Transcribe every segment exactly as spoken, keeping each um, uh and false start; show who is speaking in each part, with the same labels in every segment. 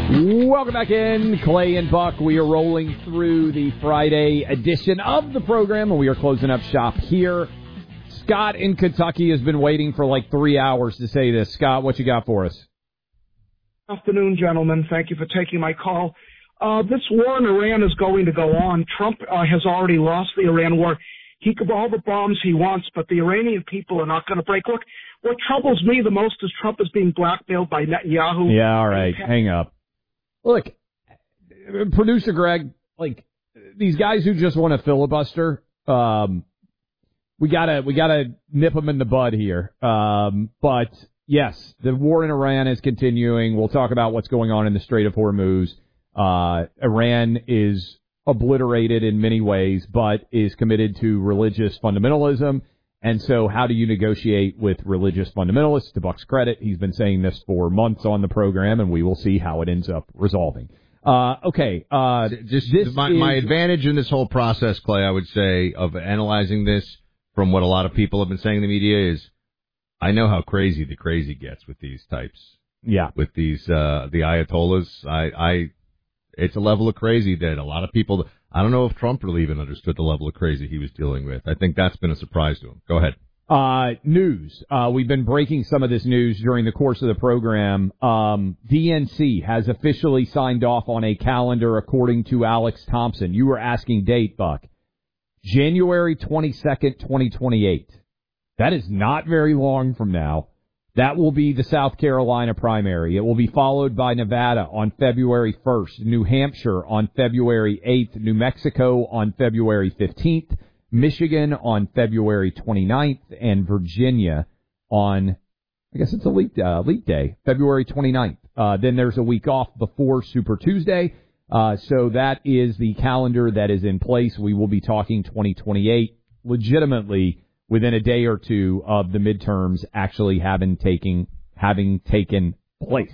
Speaker 1: Welcome back in, Clay and Buck. We are rolling through the Friday edition of the program, and we are closing up shop here. Scott in Kentucky has been waiting for like three hours to say this. Scott, what you got for us?
Speaker 2: Afternoon, gentlemen. Thank you for taking my call. Uh, this war in Iran is going to go on. Trump uh, has already lost the Iran war. He can all the bombs he wants, but the Iranian people are not going to break. Look, what troubles me the most is Trump is being blackmailed by Netanyahu.
Speaker 1: Yeah, all right. Hang up. Look, producer Greg, like, these guys who just want to filibuster, um, we gotta, we gotta nip them in the bud here. Um, but yes, the war in Iran is continuing. We'll talk about what's going on in the Strait of Hormuz. Uh, Iran is obliterated in many ways, but is committed to religious fundamentalism. And so how do you negotiate with religious fundamentalists? To Buck's credit, he's been saying this for months on the program, and we will see how it ends up resolving. Uh, okay. Uh,
Speaker 3: Just this my, is, my advantage in this whole process, Clay, I would say, of analyzing this from what a lot of people have been saying in the media is I know how crazy the crazy gets with these types.
Speaker 1: Yeah.
Speaker 3: With these, uh, the Ayatollahs. I, I, it's a level of crazy that a lot of people, I don't know if Trump really even understood the level of crazy he was dealing with. I think that's been a surprise to him. Go ahead.
Speaker 1: Uh, news. Uh, we've been breaking some of this news during the course of the program. Um, D N C has officially signed off on a calendar according to Alex Thompson. You were asking date, Buck. January twenty-second, twenty twenty-eight. That is not very long from now. That will be the South Carolina primary. It will be followed by Nevada on February first, New Hampshire on February eighth, New Mexico on February fifteenth, Michigan on February twenty-ninth, and Virginia on, I guess it's a leap, uh, leap day, February twenty-ninth. Uh, then there's a week off before Super Tuesday. Uh, so that is the calendar that is in place. We will be talking twenty twenty-eight legitimately within a day or two of the midterms actually having taken, having taken place.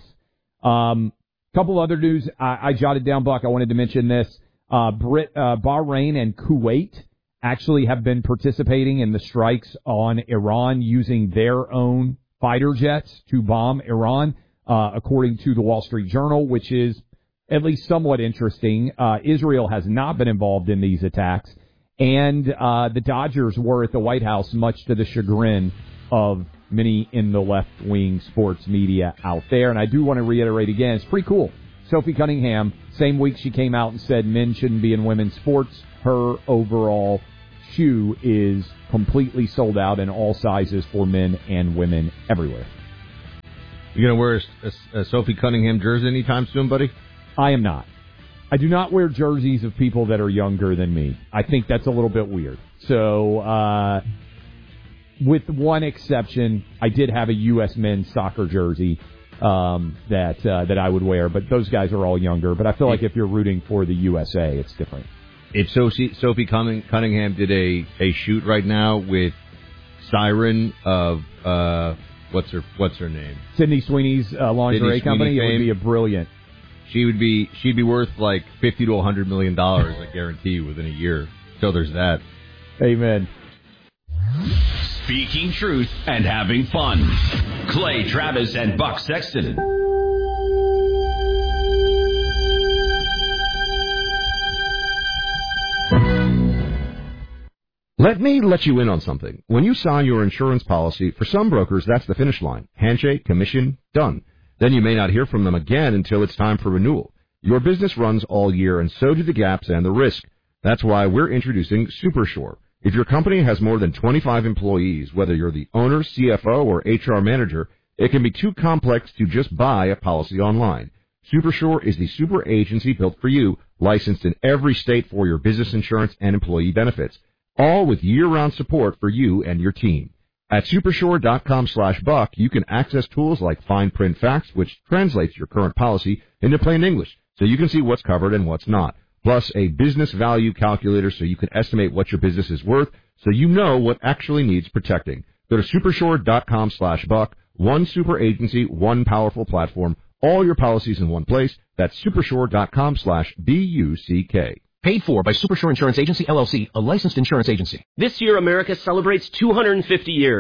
Speaker 1: Um, couple other news I, I jotted down, Buck. I wanted to mention this. Uh, Brit, uh, Bahrain and Kuwait actually have been participating in the strikes on Iran using their own fighter jets to bomb Iran, uh, according to the Wall Street Journal, which is at least somewhat interesting. Uh, Israel has not been involved in these attacks. And uh, the Dodgers were at the White House, much to the chagrin of many in the left-wing sports media out there. And I do want to reiterate again, it's pretty cool. Sophie Cunningham, same week she came out and said men shouldn't be in women's sports. Her overall shoe is completely sold out in all sizes for men and women everywhere.
Speaker 3: You going to wear a, a, a Sophie Cunningham jersey anytime soon, buddy?
Speaker 1: I am not. I do not wear jerseys of people that are younger than me. I think that's a little bit weird. So, uh, with one exception, I did have a U S men's soccer jersey um, that uh, that I would wear, but those guys are all younger. But I feel like if you're rooting for the U S A, it's different.
Speaker 3: If Sophie, Sophie Cunningham did a, a shoot right now with Siren of uh, what's her what's her name?
Speaker 1: Sydney Sweeney's uh, lingerie
Speaker 3: Sydney
Speaker 1: company.
Speaker 3: Sweeney
Speaker 1: It would be a brilliant.
Speaker 3: She would be she'd be worth like fifty to a hundred million dollars, I guarantee you, within a year. So there's that.
Speaker 1: Amen.
Speaker 4: Speaking truth and having fun. Clay Travis and Buck Sexton.
Speaker 5: Let me let you in on something. When you sign your insurance policy, for some brokers, that's the finish line. Handshake, commission, done. Then you may not hear from them again until it's time for renewal. Your business runs all year, and so do the gaps and the risk. That's why we're introducing SuperSure. If your company has more than twenty-five employees, whether you're the owner, C F O, or H R manager, it can be too complex to just buy a policy online. SuperSure is the super agency built for you, licensed in every state for your business insurance and employee benefits, all with year-round support for you and your team. At supershore.com slash buck, you can access tools like fine print facts, which translates your current policy into plain English, so you can see what's covered and what's not. Plus a business value calculator so you can estimate what your business is worth, so you know what actually needs protecting. Go to supershore.com slash buck. One super agency, one powerful platform, all your policies in one place. That's supershore.com slash B-U-C-K.
Speaker 6: Paid for by Supershore Insurance Agency, L L C, a licensed insurance agency.
Speaker 7: This year, America celebrates two hundred fifty years.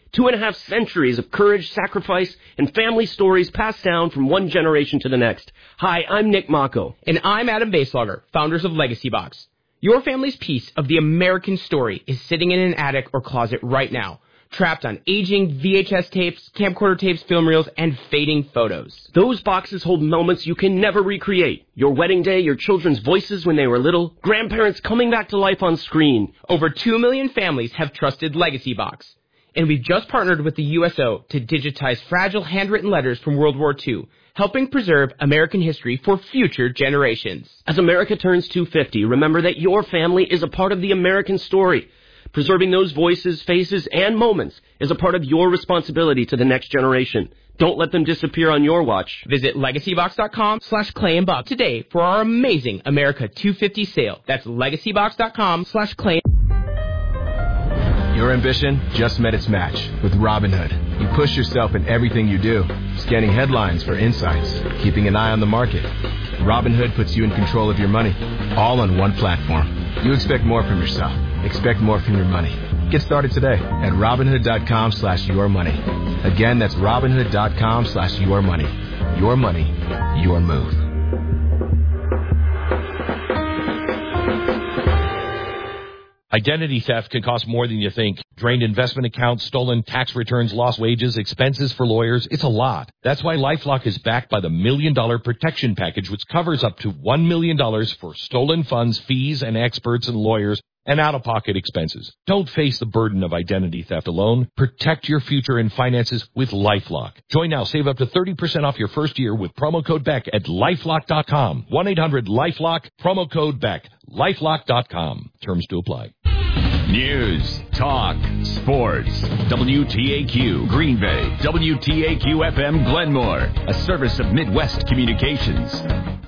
Speaker 6: Two and a half centuries of courage, sacrifice, and family stories passed down from one generation to the next. Hi, I'm Nick Mako.
Speaker 7: And I'm Adam Baselogger, founders of Legacy Box. Your family's piece of the American story is sitting in an attic or closet right now, trapped on aging V H S tapes, camcorder tapes, film reels, and fading photos.
Speaker 6: Those boxes hold moments you can never recreate. Your wedding day, your children's voices when they were little, grandparents coming back to life on screen.
Speaker 7: Over two million families have trusted Legacy Box. And we've just partnered with the U S O to digitize fragile handwritten letters from World War Two, helping preserve American history for future generations.
Speaker 6: As America turns two fifty, remember that your family is a part of the American story. Preserving those voices, faces, and moments is a part of your responsibility to the next generation. Don't let them disappear on your watch.
Speaker 7: Visit legacybox.com slash clay and buck today for our amazing America two fifty sale. That's legacybox.com slash clay.
Speaker 8: Your ambition just met its match with Robinhood. You push yourself in everything you do, scanning headlines for insights, keeping an eye on the market. Robinhood puts you in control of your money, all on one platform. You expect more from yourself. Expect more from your money. Get started today at Robinhood.com slash your money. Again, that's Robinhood.com slash your money. Your money, your move.
Speaker 9: Identity theft can cost more than you think. Drained investment accounts, stolen tax returns, lost wages, expenses for lawyers. It's a lot. That's why LifeLock is backed by the Million Dollar Protection Package, which covers up to one million dollars for stolen funds, fees, and experts and lawyers, and out-of-pocket expenses. Don't face the burden of identity theft alone. Protect your future and finances with LifeLock. Join now. Save up to thirty percent off your first year with promo code Beck at LifeLock dot com. one eight hundred LifeLock, promo code Beck. LifeLock dot com. Terms to apply.
Speaker 4: News, talk, sports. W T A Q Green Bay. W T A Q F M Glenmore. A service of Midwest Communications.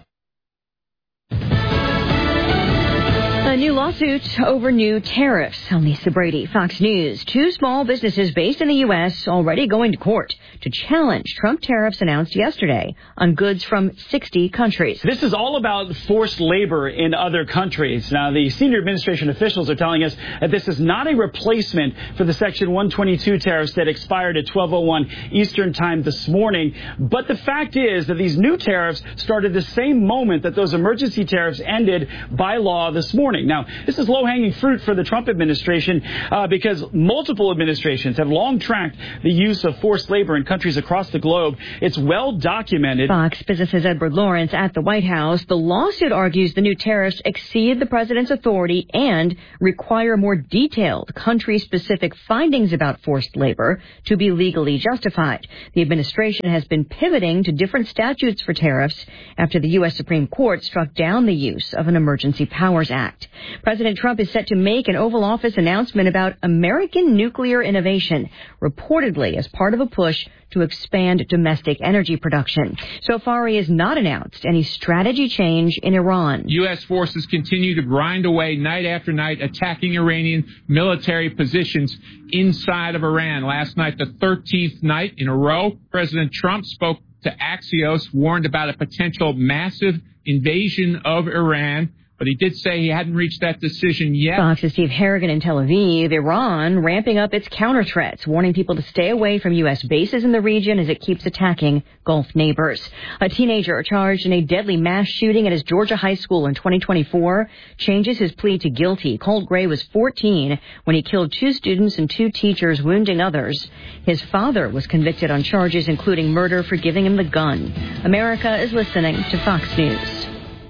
Speaker 10: A new lawsuit over new tariffs. I'm Lisa Brady, Fox News. Two small businesses based in the U S already going to court to challenge Trump tariffs announced yesterday on goods from sixty countries.
Speaker 11: This is all about forced labor in other countries. Now, the senior administration officials are telling us that this is not a replacement for the Section one twenty-two tariffs that expired at twelve oh one Eastern Time this morning. But the fact is that these new tariffs started the same moment that those emergency tariffs ended by law this morning. Now, this is low-hanging fruit for the Trump administration uh, because multiple administrations have long tracked the use of forced labor in countries across the globe. It's well documented.
Speaker 10: Fox Business's Edward Lawrence at the White House. The lawsuit argues the new tariffs exceed the president's authority and require more detailed country-specific findings about forced labor to be legally justified. The administration has been pivoting to different statutes for tariffs after the U S Supreme Court struck down the use of an Emergency Powers Act. President Trump is set to make an Oval Office announcement about American nuclear innovation, reportedly as part of a push to expand domestic energy production. So far, he has not announced any strategy change in Iran.
Speaker 12: U S forces continue to grind away night after night, attacking Iranian military positions inside of Iran. Last night, the thirteenth night in a row, President Trump spoke to Axios, warned about a potential massive invasion of Iran. But he did say he hadn't reached that decision yet.
Speaker 10: Fox's Steve Harrigan in Tel Aviv. Iran ramping up its counter threats, warning people to stay away from U S bases in the region as it keeps attacking Gulf neighbors. A teenager charged in a deadly mass shooting at his Georgia high school in twenty twenty-four changes his plea to guilty. Colt Gray was fourteen when he killed two students and two teachers, wounding others. His father was convicted on charges including murder for giving him the gun. America is listening to Fox News.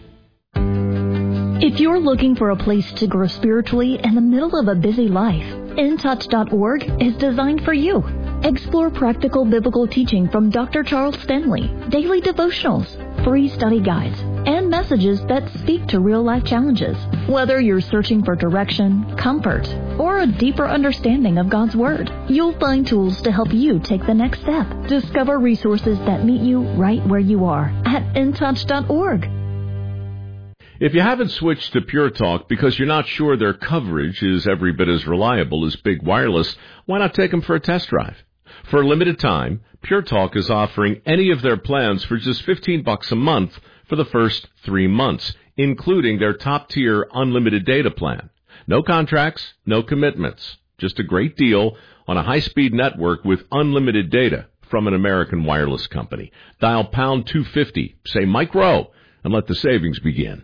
Speaker 13: If you're looking for a place to grow spiritually in the middle of a busy life, in touch dot org is designed for you. Explore practical biblical teaching from Doctor Charles Stanley, daily devotionals, free study guides, and messages that speak to real-life challenges. Whether you're searching for direction, comfort, or a deeper understanding of God's Word, you'll find tools to help you take the next step. Discover resources that meet you right where you are at in touch dot org.
Speaker 5: If you haven't switched to Pure Talk because you're not sure their coverage is every bit as reliable as Big Wireless, why not take them for a test drive? For a limited time, Pure Talk is offering any of their plans for just fifteen bucks a month for the first three months, including their top-tier unlimited data plan. No contracts, no commitments. Just a great deal on a high-speed network with unlimited data from an American wireless company. Dial pound two fifty, say Mike Rowe, and let the savings begin.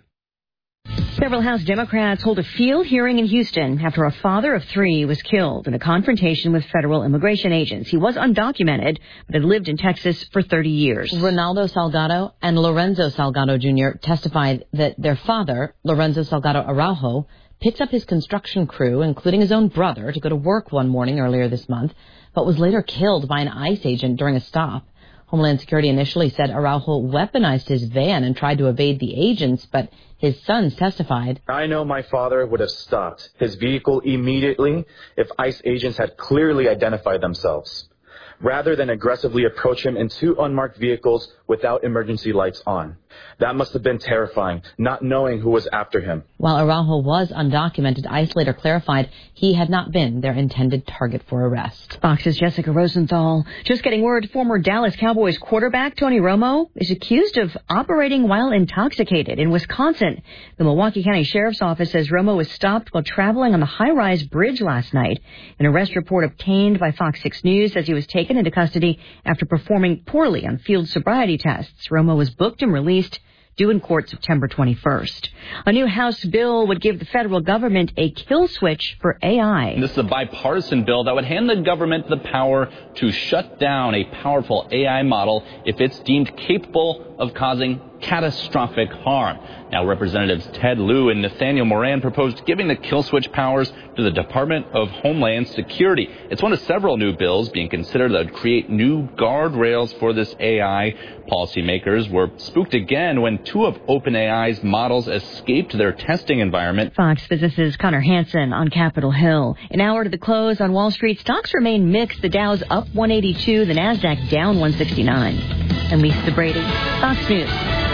Speaker 10: Several House Democrats hold a field hearing in Houston after a father of three was killed in a confrontation with federal immigration agents. He was undocumented, but had lived in Texas for thirty years.
Speaker 14: Ronaldo Salgado and Lorenzo Salgado Junior testified that their father, Lorenzo Salgado Araujo, picked up his construction crew, including his own brother, to go to work one morning earlier this month, but was later killed by an ICE agent during a stop. Homeland Security initially said Araujo weaponized his van and tried to evade the agents, but his sons testified.
Speaker 15: I know my father would have stopped his vehicle immediately if ICE agents had clearly identified themselves, rather than aggressively approach him in two unmarked vehicles without emergency lights on. That must have been terrifying, not knowing who was after him.
Speaker 14: While Araujo was undocumented, ICE later clarified he had not been their intended target for arrest.
Speaker 10: Fox's Jessica Rosenthal. Just getting word, former Dallas Cowboys quarterback Tony Romo is accused of operating while intoxicated in Wisconsin. The Milwaukee County Sheriff's Office says Romo was stopped while traveling on the high-rise bridge last night. An arrest report obtained by Fox six News says he was taken into custody after performing poorly on field sobriety tests. Romo was booked and released, due in court September twenty-first. A new House bill would give the federal government a kill switch for A I.
Speaker 16: This is a bipartisan bill that would hand the government the power to shut down a powerful A I model if it's deemed capable of causing catastrophic harm. Now, Representatives Ted Lieu and Nathaniel Moran proposed giving the kill switch powers to the Department of Homeland Security. It's one of several new bills being considered that would create new guardrails for this A I. Policymakers were spooked again when two of OpenAI's models escaped their testing environment.
Speaker 10: Fox Business's Connor Hansen on Capitol Hill. An hour to the close on Wall Street. Stocks remain mixed. The Dow's up one eighty-two, the Nasdaq down one sixty-nine. I'm Lisa Brady, Fox News.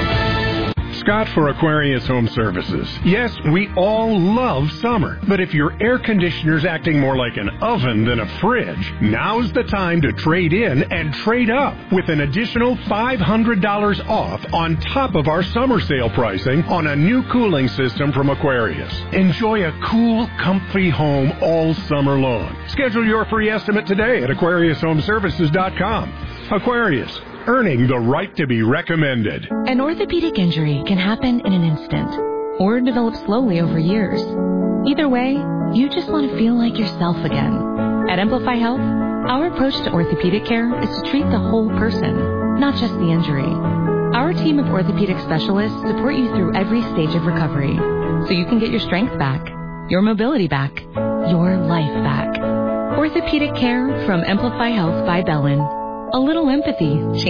Speaker 17: Scott for Aquarius Home Services. Yes, we all love summer, but if your air conditioner's acting more like an oven than a fridge, now's the time to trade in and trade up with an additional five hundred dollars off on top of our summer sale pricing on a new cooling system from Aquarius. Enjoy a cool, comfy home all summer long. Schedule your free estimate today at aquarius home services dot com. Aquarius, earning the right to be recommended.
Speaker 18: An orthopedic injury can happen in an instant or develop slowly over years. Either way, you just want to feel like yourself again. At Amplify Health, our approach to orthopedic care is to treat the whole person, not just the injury. Our team of orthopedic specialists support you through every stage of recovery so you can get your strength back, your mobility back, your life back. Orthopedic care from Amplify Health by Bellin. A little empathy changes